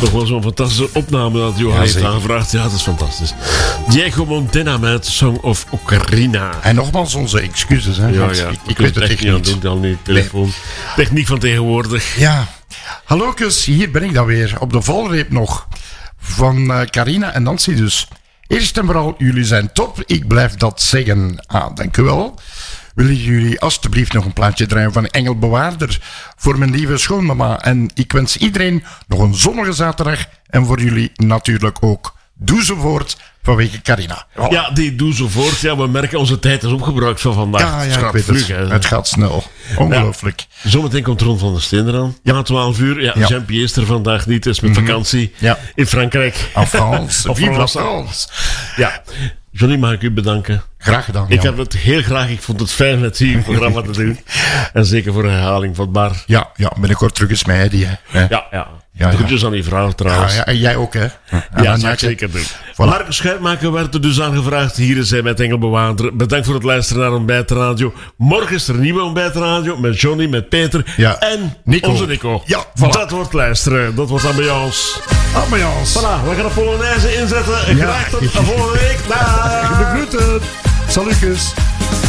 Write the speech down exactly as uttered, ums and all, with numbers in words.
Nog wel zo'n fantastische opname dat Johan Ja, heeft zeker. aangevraagd. Ja, dat is fantastisch. Diego Montana met Song of Ocarina. En nogmaals onze excuses. Hè, Ja, want ja. Ik, ik weet het echt niet aan niet. doen, dan niet. Telefoon. Techniek van tegenwoordig. Ja. Hallokus, hier ben ik dan weer. Op de valreep nog. Van uh, Carina en Nancy dus. Eerst en vooral, jullie zijn top. Ik blijf dat zeggen. Ah, dank u wel. Willen jullie alstublieft nog een plaatje draaien van Engelbewaarder voor mijn lieve schoonmama. En ik wens iedereen nog een zonnige zaterdag. En voor jullie natuurlijk ook. Doe zo voort vanwege Carina. Voilà. Ja, die doen zo voort. Ja, we merken onze tijd is opgebruikt van vandaag. Ja, Het ja, gaat ik weet vlug, het. hè. Het gaat snel. Ongelooflijk. Zometeen komt Ron van der Steen eraan. Ja. Na twaalf uur. Ja, Ja. Jean-Pierre is er vandaag niet. Is met vakantie Ja. in Frankrijk. En France. Of Vive la France. France. Ja. Johnny, mag ik u bedanken? Graag gedaan. Ik ja. heb het heel graag. Ik vond het fijn met u een programma te doen. En zeker voor een herhaling vatbaar. Ja, ja, binnenkort terug eens mij die. Hè. Ja, ja. Ja, De ja. groetjes aan die vrouw Ja, trouwens. ja, en jij ook, hè? En Ja, dan dat zou ik Jacke. zeker doen. Voilà. Mark Schuitmaker werd er dus aangevraagd. Hier is hij met Engelbewaarder. Bedankt voor het luisteren naar Ontbijtradio. Morgen is er een nieuwe Ontbijtradio met Johnny, met Peter Ja. en Nico. onze Nico. Ja, voilà. Dat wordt luisteren. Dat wordt ambiance. Ambiance. Voilà, we gaan de Polonaise inzetten. Ja. Graag tot volgende week. Dag. De groeten. Salutjes.